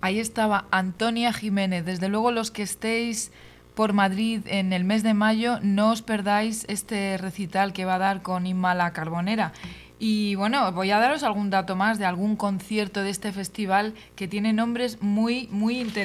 Ahí estaba Antonia Jiménez. Desde luego los que estéis por Madrid en el mes de mayo, no os perdáis este recital que va a dar con Inma La Carbonera. Y bueno, voy a daros algún dato más de algún concierto de este festival que tiene nombres muy, muy interesantes.